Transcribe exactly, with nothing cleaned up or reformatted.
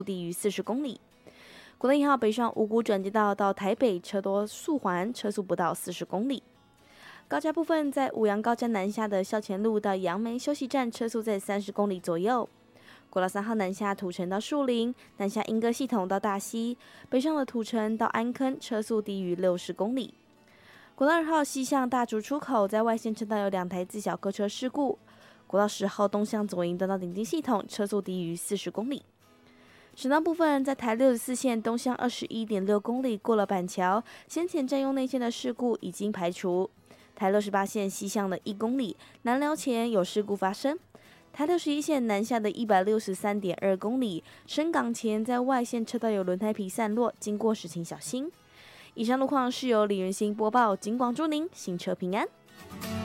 低于四十公里。国道一号北上五股转接道到台北车多速缓，车速不到四十公里。高架部分在五杨高架南下的校前路到杨梅休息站，车速在三十公里左右。国道三号南下土城到树林，南下莺歌系统到大溪，北上的土城到安坑，车速低于六十公里。国道二号西向大竹出口，在外线车道有两台自小客车事故。国道十号东向左营端到顶金系统，车速低于四十公里。省道部分，在台六十四线东向二十一点六公里过了板桥，先前占用内线的事故已经排除。台六十八线西向的一公里，南寮前有事故发生。台六十一线南下的一百六十三点二公里，深港前在外线车道有轮胎皮散落，经过时请小心。以上路况是由李元兴播报，警广祝您行车平安。